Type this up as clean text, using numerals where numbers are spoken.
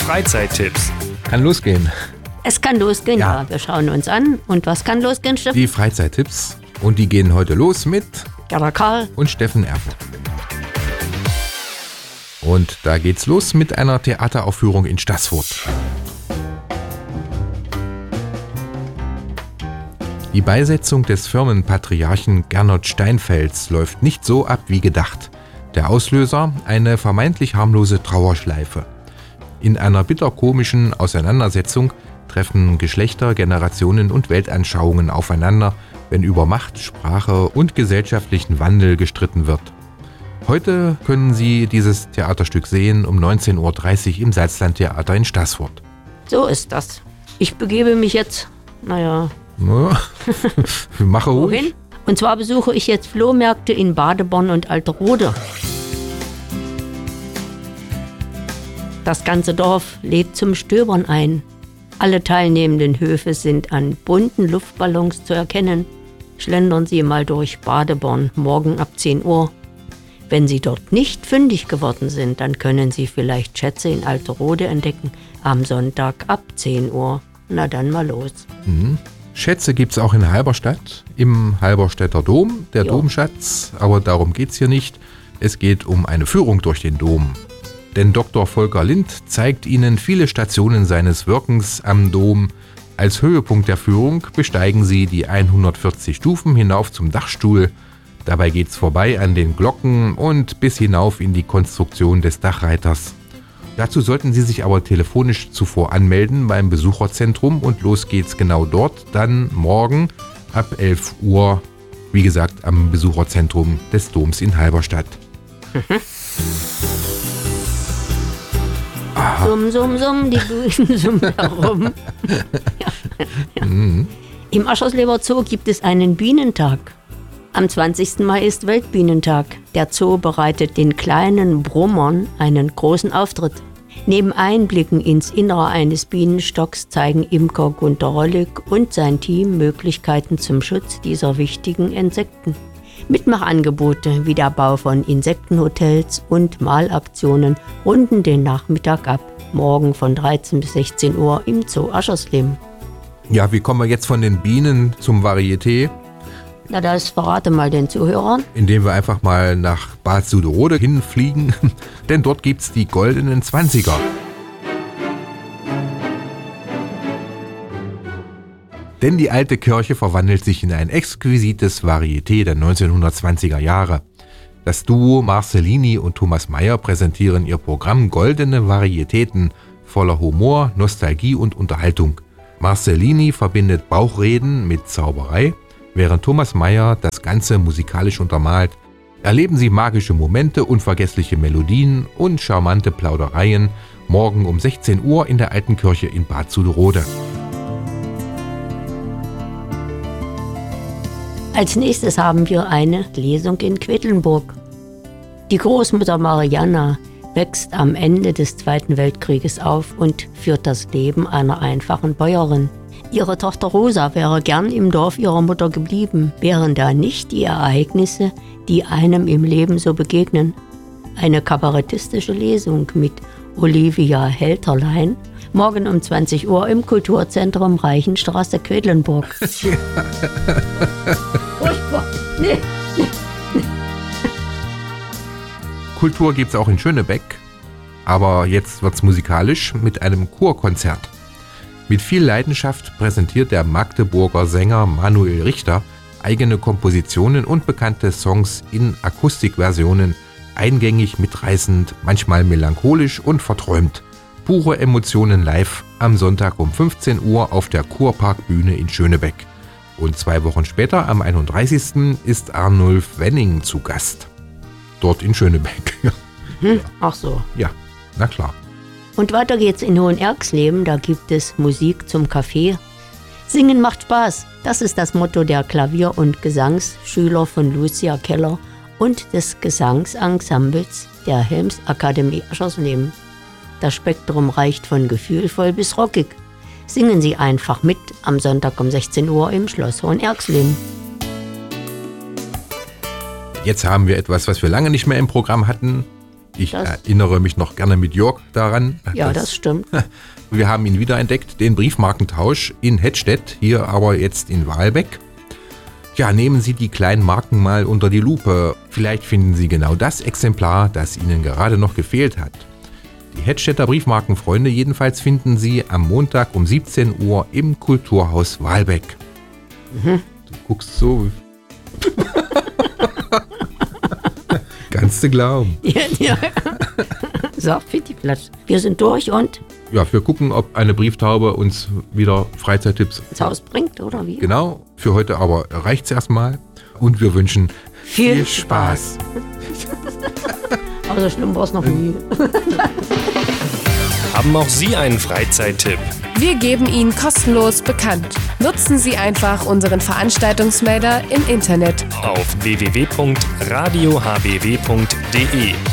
Freizeittipps. Kann losgehen. Es kann losgehen, ja. Wir schauen uns an. Und was kann losgehen, Steffen? Die Freizeittipps. Und die gehen heute los mit Gerda Karl und Steffen Erfurt. Und da geht's los mit einer Theateraufführung in Staßfurt. Die Beisetzung des Firmenpatriarchen Gernot Steinfels läuft nicht so ab wie gedacht. Der Auslöser: eine vermeintlich harmlose Trauerschleife. In einer bitterkomischen Auseinandersetzung treffen Geschlechter, Generationen und Weltanschauungen aufeinander, wenn über Macht, Sprache und gesellschaftlichen Wandel gestritten wird. Heute können Sie dieses Theaterstück sehen um 19.30 Uhr im Salzlandtheater in Staßfurt. So ist das. Ich begebe mich jetzt, Mache ruhig. Wohin? Und zwar besuche ich jetzt Flohmärkte in Badeborn und Alterode. Das ganze Dorf lädt zum Stöbern ein. Alle teilnehmenden Höfe sind an bunten Luftballons zu erkennen. Schlendern Sie mal durch Badeborn morgen ab 10 Uhr. Wenn Sie dort nicht fündig geworden sind, dann können Sie vielleicht Schätze in Alterode entdecken am Sonntag ab 10 Uhr. Na dann mal los. Schätze gibt's auch in Halberstadt, im Halberstädter Dom, der Domschatz. Aber darum geht's hier nicht. Es geht um eine Führung durch den Dom. Denn Dr. Volker Lind zeigt Ihnen viele Stationen seines Wirkens am Dom. Als Höhepunkt der Führung besteigen Sie die 140 Stufen hinauf zum Dachstuhl. Dabei geht's vorbei an den Glocken und bis hinauf in die Konstruktion des Dachreiters. Dazu sollten Sie sich aber telefonisch zuvor anmelden beim Besucherzentrum und los geht's genau dort, dann morgen ab 11 Uhr, wie gesagt, am Besucherzentrum des Doms in Halberstadt. Summ, summ, summ, die Bühnen summen herum. Im Aschersleber Zoo gibt es einen Bienentag. Am 20. Mai ist Weltbienentag. Der Zoo bereitet den kleinen Brummern einen großen Auftritt. Neben Einblicken ins Innere eines Bienenstocks zeigen Imker Gunter Rollig und sein Team Möglichkeiten zum Schutz dieser wichtigen Insekten. Mitmachangebote wie der Bau von Insektenhotels und Malaktionen runden den Nachmittag ab. Morgen von 13 bis 16 Uhr im Zoo Aschersleben. Ja, wie kommen wir jetzt von den Bienen zum Varieté? Na, das verrate mal den Zuhörern. Indem wir einfach mal nach Bad Suderode hinfliegen, denn dort gibt's die goldenen 20er. Denn die alte Kirche verwandelt sich in ein exquisites Varieté der 1920er Jahre. Das Duo Marcellini und Thomas Mayer präsentieren ihr Programm Goldene Varietäten voller Humor, Nostalgie und Unterhaltung. Marcellini verbindet Bauchreden mit Zauberei, während Thomas Mayer das Ganze musikalisch untermalt. Erleben Sie magische Momente, unvergessliche Melodien und charmante Plaudereien morgen um 16 Uhr in der alten Kirche in Bad Suderode. Als nächstes haben wir eine Lesung in Quedlinburg. Die Großmutter Marianna wächst am Ende des Zweiten Weltkrieges auf und führt das Leben einer einfachen Bäuerin. Ihre Tochter Rosa wäre gern im Dorf ihrer Mutter geblieben, wären da nicht die Ereignisse, die einem im Leben so begegnen. Eine kabarettistische Lesung mit Olivia Helterlein, morgen um 20 Uhr im Kulturzentrum Reichenstraße, Quedlinburg. Furchtbar. Nee. Kultur gibt's auch in Schönebeck, aber jetzt wird's musikalisch mit einem Chorkonzert. Mit viel Leidenschaft präsentiert der Magdeburger Sänger Manuel Richter eigene Kompositionen und bekannte Songs in Akustikversionen, eingängig, mitreißend, manchmal melancholisch und verträumt. Pure Emotionen live am Sonntag um 15 Uhr auf der Kurparkbühne in Schönebeck. Und 2 Wochen später, am 31. ist Arnulf Wenning zu Gast. Dort in Schönebeck. Ach so. Ja, na klar. Und weiter geht's in Hohenerxleben, da gibt es Musik zum Kaffee. Singen macht Spaß, das ist das Motto der Klavier- und Gesangsschüler von Lucia Keller und des Gesangsensembles der Helmsakademie Aschersleben. Das Spektrum reicht von gefühlvoll bis rockig. Singen Sie einfach mit am Sonntag um 16 Uhr im Schloss Hohenerxleben. Jetzt haben wir etwas, was wir lange nicht mehr im Programm hatten. Ich erinnere mich noch gerne mit Jörg daran. Ja, das stimmt. Wir haben ihn wiederentdeckt, den Briefmarkentausch in Hettstedt, hier aber jetzt in Wahlbeck. Ja, nehmen Sie die kleinen Marken mal unter die Lupe. Vielleicht finden Sie genau das Exemplar, das Ihnen gerade noch gefehlt hat. Die Hettstedter Briefmarkenfreunde jedenfalls finden Sie am Montag um 17 Uhr im Kulturhaus Wahlbeck. Du guckst so. Kannst du glauben. Ja. So, Fittiplatsch. Wir sind durch und Ja, wir gucken, ob eine Brieftaube uns wieder Freizeittipps ins Haus bringt, oder wie? Genau, für heute aber reicht's erstmal und wir wünschen viel Spaß. Also schlimm war es noch nie. Haben auch Sie einen Freizeittipp? Wir geben ihn kostenlos bekannt. Nutzen Sie einfach unseren Veranstaltungsmelder im Internet. Auf www.radiohbw.de